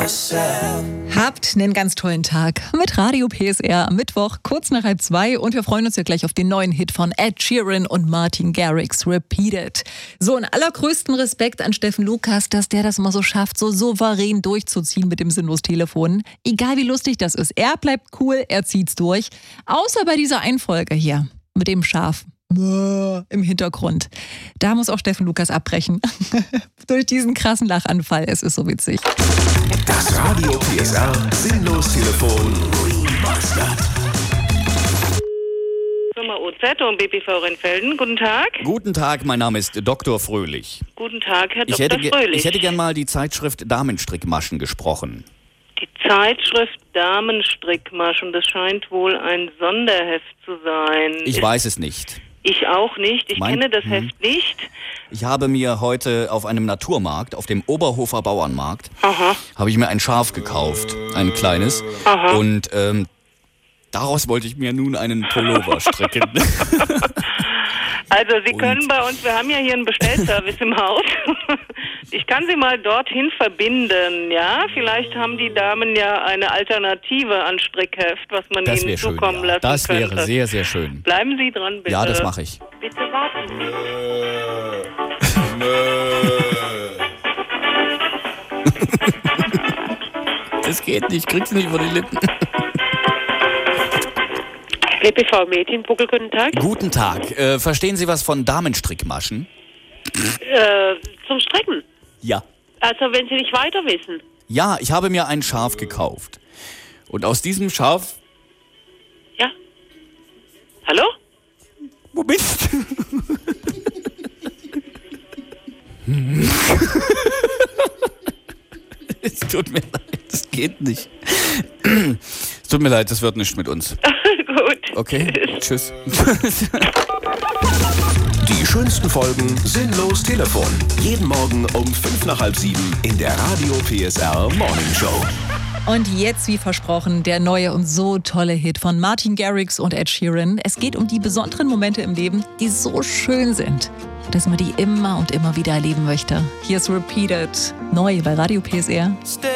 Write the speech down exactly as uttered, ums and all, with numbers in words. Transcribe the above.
Habt einen ganz tollen Tag mit Radio P S R am Mittwoch, kurz nach halb zwei. Und wir freuen uns ja gleich auf den neuen Hit von Ed Sheeran und Martin Garrix, Repeated. So, einen allergrößten Respekt an Steffen Lukas, dass der das immer so schafft, so souverän durchzuziehen mit dem Sinnlos-Telefon. Egal wie lustig das ist, er bleibt cool, er zieht's durch. Außer bei dieser Einfolge hier mit dem Schaf im Hintergrund. Da muss auch Steffen Lukas abbrechen. Durch diesen krassen Lachanfall. Es ist so witzig. Das Radio P S R Sinnlos-Telefon Remastered. Firma O Z und B P V Rheinfelden. Guten Tag. Guten Tag, mein Name ist Doktor Fröhlich. Guten Tag, Herr Ich Doktor hätte, Fröhlich. ich hätte gern mal die Zeitschrift Damenstrickmaschen gesprochen. Die Zeitschrift Damenstrickmaschen, das scheint wohl ein Sonderheft zu sein. Ich Ist weiß es nicht. Ich auch nicht. Ich Mein- kenne das hm. Heft nicht. Ich habe mir heute auf einem Naturmarkt, auf dem Oberhofer Bauernmarkt, Aha. habe ich mir ein Schaf gekauft, ein kleines. Aha. Und ähm, daraus wollte ich mir nun einen Pullover stricken. Also Sie Und- können bei uns, wir haben ja hier einen Bestellservice im Haus. Ich kann Sie mal dorthin verbinden, ja? Vielleicht haben die Damen ja eine Alternative an Strickheft, was man Das ihnen wäre schön. zukommen Ja. lassen Das könnte. wäre sehr, sehr schön. Bleiben Sie dran, bitte. Ja, das mache ich. Bitte warten Sie. Es geht nicht, krieg's nicht über die Lippen. B P V Mädchenbuckel, guten Tag. Guten Tag. Äh, verstehen Sie was von Damenstrickmaschen? Äh, zum Strecken. Ja. Also wenn Sie nicht weiter wissen. Ja, ich habe mir ein Schaf gekauft. Und aus diesem Schaf... Ja. Hallo? Wo bist du? Es tut mir leid, das geht nicht. Es tut mir leid, das wird nicht mit uns. Gut. Okay? Tschüss. Die schönsten Folgen Sinnlos Telefon. Jeden Morgen um fünf nach halb sieben in der Radio P S R Morning Show. Und jetzt, wie versprochen, der neue und so tolle Hit von Martin Garrix und Ed Sheeran. Es geht um die besonderen Momente im Leben, die so schön sind, dass man die immer und immer wieder erleben möchte. Hier ist Repeated, neu bei Radio P S R.